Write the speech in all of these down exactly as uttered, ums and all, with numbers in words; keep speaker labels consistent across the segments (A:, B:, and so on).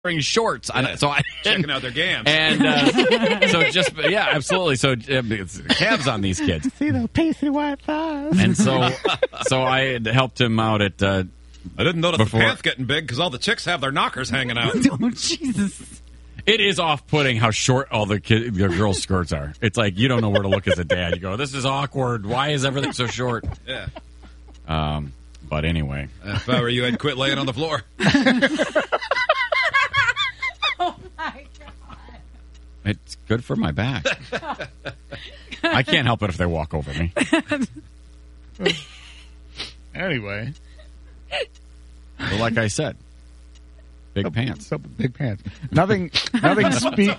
A: wearing shorts.
B: Yeah.
A: So I
B: checking out their gams.
A: And uh, so just, yeah, absolutely. So uh, it's calves on these kids.
C: See those pasty white thighs.
A: And so so I had helped him out at... Uh,
B: I didn't notice
A: before.
B: the pants getting big because all the chicks have their knockers hanging out.
C: Oh, Jesus.
A: It is off-putting how short all the, kid, the girls' skirts are. It's like you don't know where to look as a dad. You go, this is awkward. Why is everything so short?
B: Yeah.
A: Um, but anyway.
B: Uh, if I were you, I'd quit laying on the floor.
D: Oh, my God.
A: It's good for my back. I can't help it if they walk over me.
C: Anyway.
A: But like I said, big pants.
C: What's up with big pants? Nothing, nothing,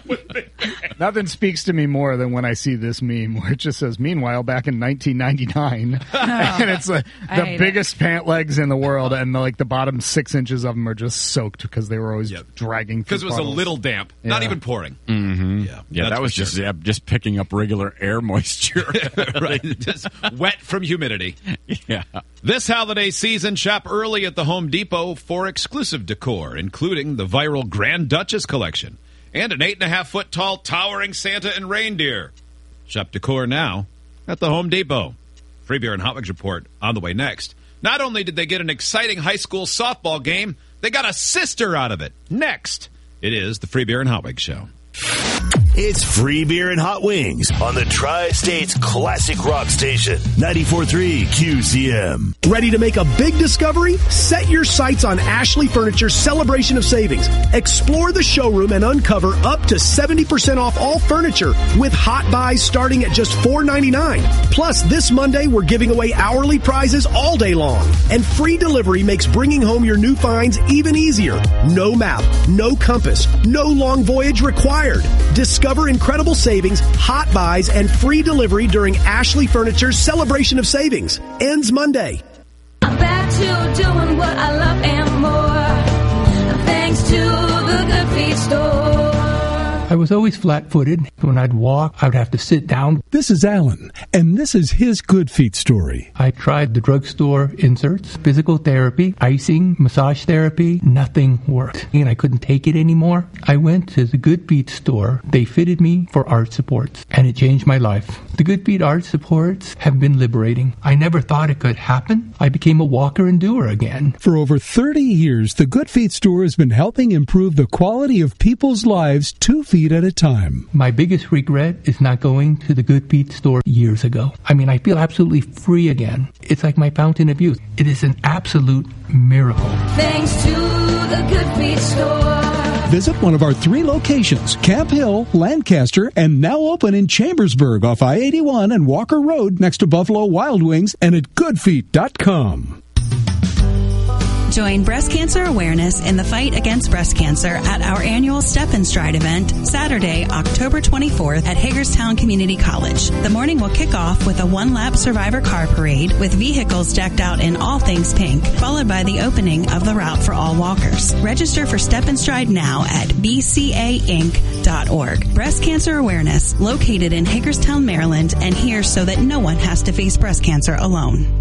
C: spe- nothing speaks to me more than when I see this meme where it just says, meanwhile, back in nineteen ninety-nine, oh, and it's like the biggest it. pant legs in the world, and the, like the bottom six inches of them are just soaked because they were always yep. dragging through
B: because it was
C: puddles.
B: a little damp, yeah. not even pouring.
A: Mm-hmm. Yeah, yeah, that was just sure. yeah, just picking up regular air moisture,
B: right? Just wet from humidity.
A: Yeah.
B: This holiday season, shop early at the Home Depot for exclusive decor, including the viral Grand Duchess collection and an eight and a half foot tall towering Santa and reindeer. Shop decor now at the Home Depot. Free Beer and Hot Wings report on the way next. Not only did they get an exciting high school softball game, they got a sister out of it. Next, it is the Free Beer and Hot Wings show.
E: It's Free Beer and Hot Wings on the Tri-State's classic rock station, ninety-four point three Q C M.
F: Ready to make a big discovery? Set your sights on Ashley Furniture's Celebration of Savings. Explore the showroom and uncover up to seventy percent off all furniture with hot buys starting at just four ninety-nine. Plus, this Monday, we're giving away hourly prizes all day long. And free delivery makes bringing home your new finds even easier. No map, no compass, no long voyage required. Discover incredible savings, hot buys, and free delivery during Ashley Furniture's Celebration of Savings. Ends Monday.
G: I'm back to doing what I love and more, thanks to the Good Feet store.
H: I was always flat-footed. When I'd walk, I would have to sit down.
I: This is Alan, and this is his Good Feet story.
H: I tried the drugstore inserts, physical therapy, icing, massage therapy. Nothing worked, and I couldn't take it anymore. I went to the Good Feet store. They fitted me for arch supports, and it changed my life. The Good Feet arch supports have been liberating. I never thought it could happen. I became a walker and doer again.
I: For over thirty years, the Good Feet store has been helping improve the quality of people's lives two feet at a time.
H: My biggest regret is not going to the Good Feet store years ago. I mean, I feel absolutely free again. It's like my fountain of youth. It is an absolute miracle.
G: Thanks to the Good Feet store.
I: Visit one of our three locations, Camp Hill, Lancaster, and now open in Chambersburg off I eighty-one and Walker Road next to Buffalo Wild Wings and at good feet dot com.
J: Join breast cancer awareness in the fight against breast cancer at our annual Step and Stride event, Saturday, October twenty-fourth at Hagerstown Community College. The morning will kick off with a one-lap survivor car parade with vehicles decked out in all things pink, followed by the opening of the route for all walkers. Register for Step and Stride now at b c a inc dot org. Breast cancer awareness, located in Hagerstown, Maryland, and here so that no one has to face breast cancer alone.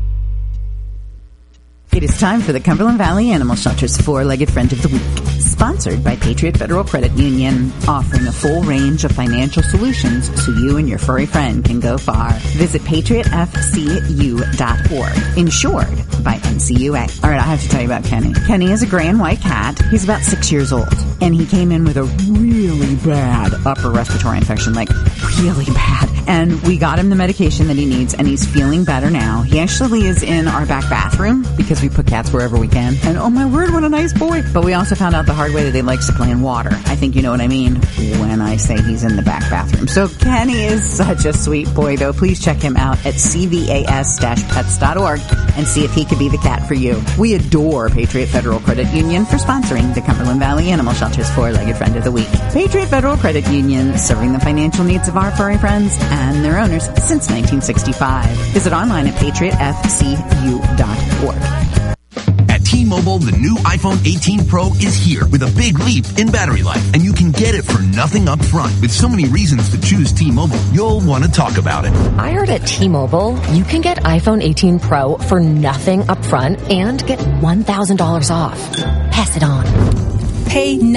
K: It is time for the Cumberland Valley Animal Shelter's Four-Legged Friend of the Week, sponsored by Patriot Federal Credit Union, offering a full range of financial solutions so you and your furry friend can go far. Visit patriot f c u dot org, insured by N C U A. All right, I have to tell you about Kenny. Kenny is a gray and white cat. He's about six years old, and he came in with a really bad upper respiratory infection, like really bad. And we got him the medication that he needs, and he's feeling better now. He actually is in our back bathroom because we put cats wherever we can. And oh my word, what a nice boy. But we also found out the hard way that he likes to play in water. I think you know what I mean when I say he's in the back bathroom. So Kenny is such a sweet boy, though. Please check him out at c v a s dash pets dot org and see if he could be the cat for you. We adore Patriot Federal Credit Union for sponsoring the Cumberland Valley Animal Shelter's Four-Legged Friend of the Week. Patriot Federal Credit Union, serving the financial needs of our furry friends and their owners since nineteen sixty-five. Visit online at patriot f c u dot org.
L: At T-Mobile, the new iPhone eighteen Pro is here with a big leap in battery life, and you can get it for nothing up front. With so many reasons to choose T-Mobile, you'll want to talk about it.
M: I heard at T-Mobile, you can get iPhone eighteen Pro for nothing up front and get one thousand dollars off. Pass it on.
J: Pay